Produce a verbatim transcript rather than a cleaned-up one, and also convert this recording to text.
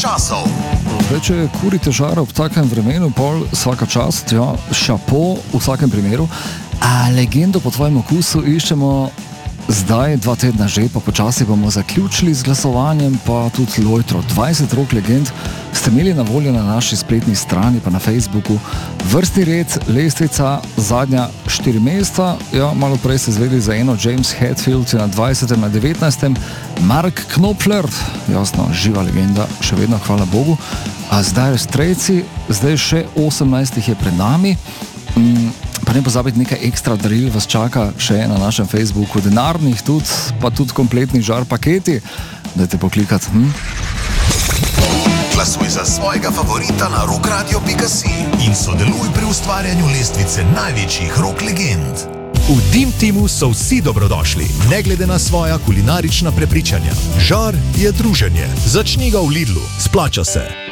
časov. Zdaj, če kurite žar ob takem vremenu, pol vsaka čast, ja, šapo v vsakem primeru, a legendo po tvojem okusu iščemo zdaj, dva tedna že, pa počasi bomo zaključili z glasovanjem, pa tudi lojtro. dvajset rok legend ste imeli na voljo na naši spletni strani, pa na Facebooku. Vrstni red, lestvica, zadnja štiri mesta, ja, malo prej ste zvedeli za eno, James Hetfield je na dvajsetem, na devetnajstem, Mark Knopfler, jasno, živa legenda, še vedno, hvala Bogu, a zdaj strejci, zdaj še osemnajst je pred nami. Mm, pa ne pozabiti, nekaj ekstra daril vas čaka še na našem Facebooku, denarnih tudi, pa tudi kompletni žar paketi. Dajte poklikati. Hm? Glasuj za svojega favorita na rokradio pika si in sodeluj pri ustvarjanju lestvice največjih rock legend. V Dim Timu so vsi dobrodošli, ne glede na svoja kulinarična prepričanja. Žar je druženje. Začni ga v Lidlu, splača se.